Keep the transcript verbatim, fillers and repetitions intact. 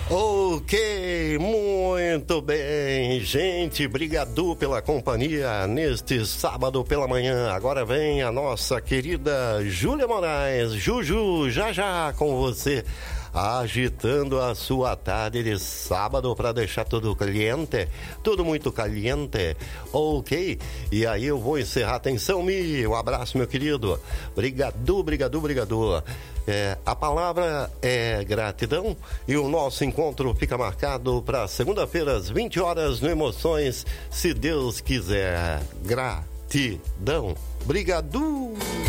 Ok, muito bem, gente, brigadu pela companhia neste sábado pela manhã. Agora vem a nossa querida Júlia Moraes. Juju, já já com você, agitando a sua tarde de sábado para deixar tudo caliente, tudo muito caliente, ok? E aí eu vou encerrar. Atenção, Mi, um abraço, meu querido. Brigadu, brigadu, brigadu. É, a palavra é gratidão e o nosso encontro fica marcado para segunda-feira às vinte horas no Emoções, se Deus quiser. Gratidão. Brigadu.